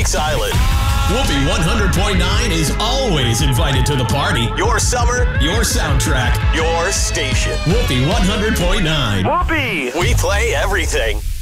Lakes Island. Whoopee 100.9 is always invited to the party. Your summer, Your soundtrack. your station. Whoopee 100.9. Whoopee! We play everything.